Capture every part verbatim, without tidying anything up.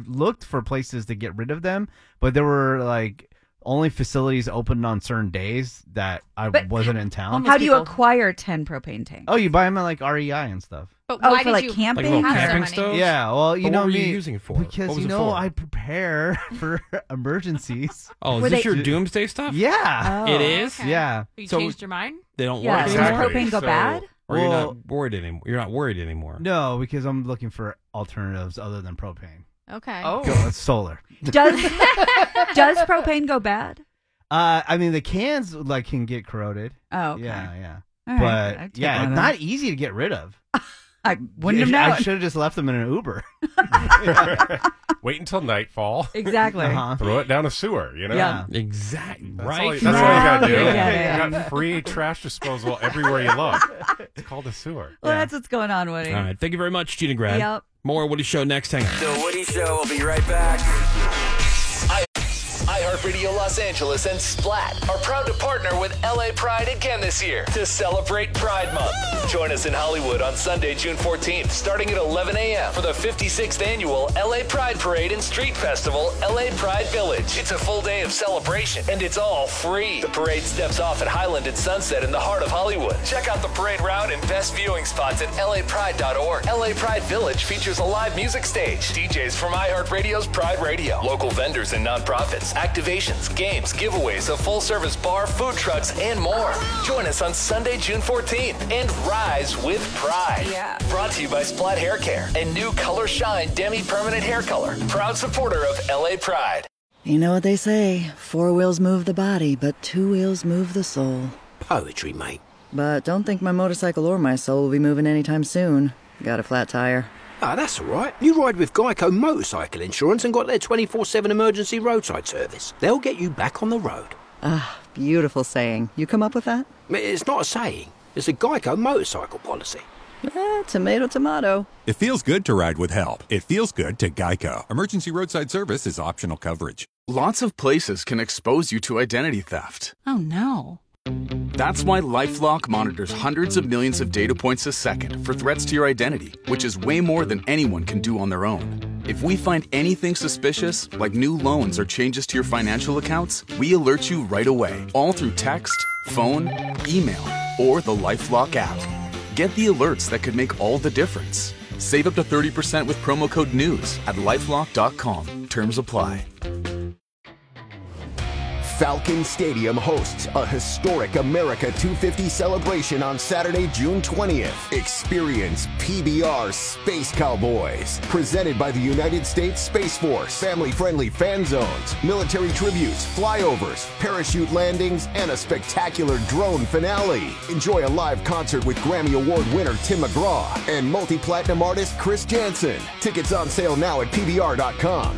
looked for places to get rid of them, but there were like only facilities open on certain days that I But wasn't in town. How do you acquire ten propane tanks? Oh, you buy them at like R E I and stuff. But Oh, why for did like you camping? Like little have so camping many? stoves? Yeah, well, you But know what were me you using it for? What because was you it know for? I prepare for emergencies. Oh, is Were this they- your doomsday stuff? Yeah, Oh. It is? Okay. yeah. You So- changed your mind? They don't Yeah, work does anymore? propane go So- bad? Or you're Well- not worried anymore? You're not worried anymore? No, because I'm looking for alternatives other than propane. Okay. Oh. Go, it's solar. Does does propane go bad? Uh, I mean the cans like can get corroded. Oh, okay. Yeah, yeah. All right, I'd But take yeah, one of it's not those. easy to get rid of. I wouldn't have I known. should have just left them in an Uber. Wait until nightfall. Exactly. Uh-huh. Throw it down a sewer, you know? Yeah. Exactly. That's Right? all, you- that's all you got to do. Now you get it. You got free trash disposal everywhere you look. It's called a sewer. Well, Yeah. that's what's going on, Woody. All right. Thank you very much, Gina Grad. Yep. More Woody Show next. Hang on. The Woody Show will be right back. I- iHeartRadio Los Angeles and Splat are proud to partner with L A Pride again this year to celebrate Pride Month. Join us in Hollywood on Sunday, June fourteenth, starting at eleven a.m. for the fifty-sixth Annual L A Pride Parade and Street Festival, L A Pride Village. It's a full day of celebration, and it's all free. The parade steps off at Highland and Sunset in the heart of Hollywood. Check out the parade route and best viewing spots at L A Pride dot org. L A Pride Village features a live music stage, D Js from iHeartRadio's Pride Radio, local vendors and nonprofits, activations, games, giveaways, a full-service bar, food trucks, and more. Join us on Sunday, June fourteenth, and rise with pride. Yeah. Brought to you by Splat Hair Care and new Color Shine Demi Permanent Hair Color. Proud supporter of L A Pride. You know what they say, four wheels move the body, but two wheels move the soul. Poetry, mate. But don't think my motorcycle or my soul will be moving anytime soon. Got a flat tire. Ah, that's all right. You ride with Geico Motorcycle Insurance and got their twenty-four seven emergency roadside service. They'll get you back on the road. Ah, beautiful saying. You come up with that? It's not a saying. It's a Geico motorcycle policy. Eh, tomato, tomato. It feels good to ride with help. It feels good to Geico. Emergency roadside service is optional coverage. Lots of places can expose you to identity theft. Oh, no. That's why LifeLock monitors hundreds of millions of data points a second for threats to your identity, which is way more than anyone can do on their own. If we find anything suspicious, like new loans or changes to your financial accounts, we alert you right away, all through text, phone, email, or the LifeLock app. Get the alerts that could make all the difference. Save up to thirty percent with promo code NEWS at lifelock dot com. Terms apply. Falcon Stadium hosts a historic America two fifty celebration on Saturday, June twentieth. Experience P B R Space Cowboys, presented by the United States Space Force. Family-friendly fan zones, military tributes, flyovers, parachute landings, and a spectacular drone finale. Enjoy a live concert with Grammy Award winner Tim McGraw and multi-platinum artist Chris Jansen. Tickets on sale now at P B R dot com.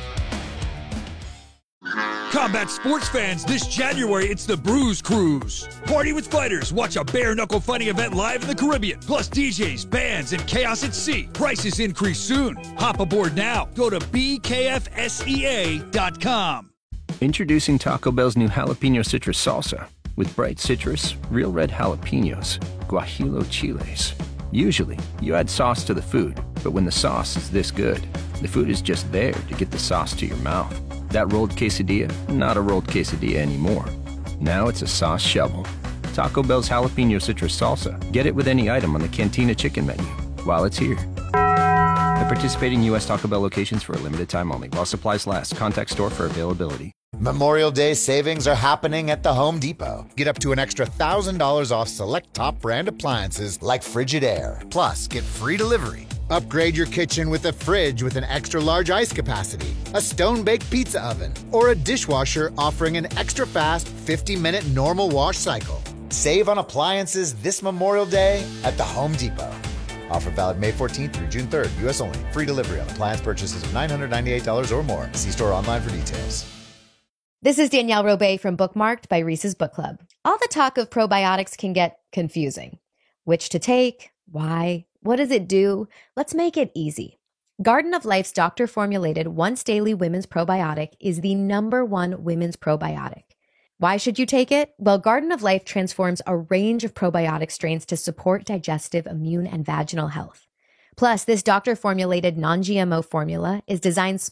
Combat sports fans, this January it's the Bruise Cruise. Party with fighters, watch a bare-knuckle fighting event live in the Caribbean. Plus D Js, bands, and chaos at sea. Prices increase soon. Hop aboard now. Go to B K F S E A dot com. Introducing Taco Bell's new jalapeno citrus salsa. With bright citrus, real red jalapenos, guajillo chiles. Usually, you add sauce to the food, but when the sauce is this good, the food is just there to get the sauce to your mouth. That rolled quesadilla, not a rolled quesadilla anymore. Now it's a sauce shovel. Taco Bell's jalapeno citrus salsa. Get it with any item on the Cantina chicken menu while it's here. At participating U S Taco Bell locations for a limited time only. While supplies last. Contact store for availability. Memorial Day savings are happening at the Home Depot. Get up to an extra one thousand dollars off select top brand appliances like Frigidaire. Plus, get free delivery. Upgrade your kitchen with a fridge with an extra large ice capacity, a stone-baked pizza oven, or a dishwasher offering an extra fast fifty minute normal wash cycle. Save on appliances this Memorial Day at the Home Depot. Offer valid May fourteenth through June third. U S only. Free delivery on appliance purchases of nine hundred ninety-eight dollars or more. See store online for details. This is Danielle Robay from Bookmarked by Reese's Book Club. All the talk of probiotics can get confusing. Which to take? Why? What does it do? Let's make it easy. Garden of Life's doctor-formulated once-daily women's probiotic is the number one women's probiotic. Why should you take it? Well, Garden of Life transforms a range of probiotic strains to support digestive, immune, and vaginal health. Plus, this doctor-formulated non-G M O formula is designed